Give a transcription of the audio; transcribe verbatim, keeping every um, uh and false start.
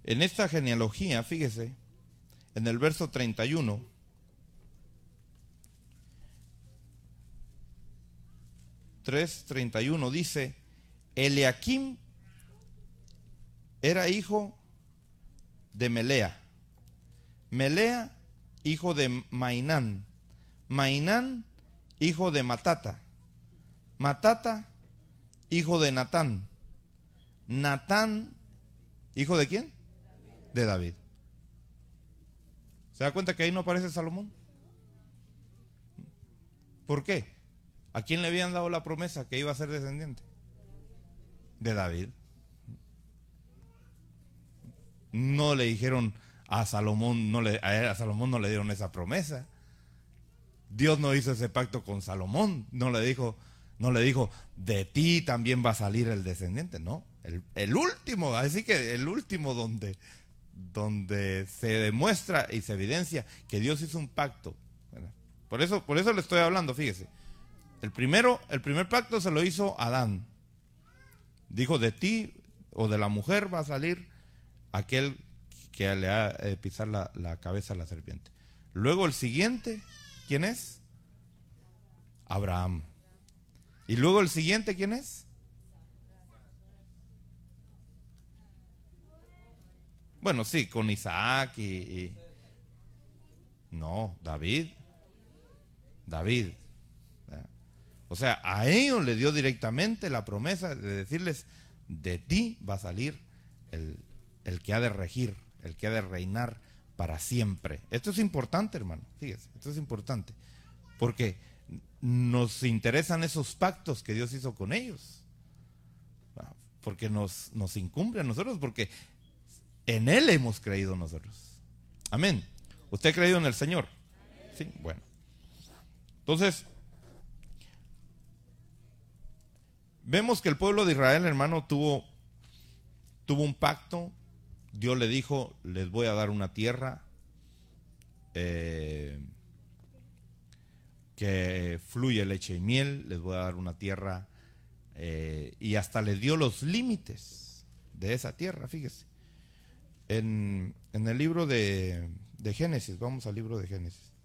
En esta genealogía, fíjese, en el verso treinta y uno, tres treinta y uno dice: Eliakim era hijo de Melea, Melea hijo de Mainán, Mainán hijo de Matata, Matata hijo de Natán, Natán hijo de ¿quién? De David. ¿Se da cuenta que ahí no aparece Salomón? ¿Por qué? ¿A quién le habían dado la promesa que iba a ser descendiente? De David. No le dijeron a Salomón, no le, a, él, a Salomón no le dieron esa promesa. Dios no hizo ese pacto con Salomón. No le dijo, no le dijo, de ti también va a salir el descendiente. No, el, el último, así que el último donde, donde se demuestra y se evidencia que Dios hizo un pacto. ¿Verdad? Por eso, por eso le estoy hablando, fíjese. El primero, el primer pacto se lo hizo Adán. Dijo, de ti o de la mujer va a salir aquel que le ha de pisar la, la cabeza a la serpiente. Luego el siguiente, ¿quién es? Abraham. Y luego el siguiente, ¿quién es? Bueno, sí, con Isaac y, y... No, David. David. O sea, a ellos le dio directamente la promesa de decirles, de ti va a salir el, el que ha de regir, el que ha de reinar para siempre. Esto es importante, hermano, fíjese, esto es importante, porque nos interesan esos pactos que Dios hizo con ellos, porque nos, nos incumbe a nosotros, porque en Él hemos creído nosotros. Amén. ¿Usted ha creído en el Señor? Sí, bueno. Entonces, vemos que el pueblo de Israel, hermano, tuvo, tuvo un pacto. Dios le dijo, les voy a dar una tierra eh, que fluye leche y miel, les voy a dar una tierra eh, y hasta les dio los límites de esa tierra, fíjese. En, en el libro de, de Génesis, vamos al libro de Génesis.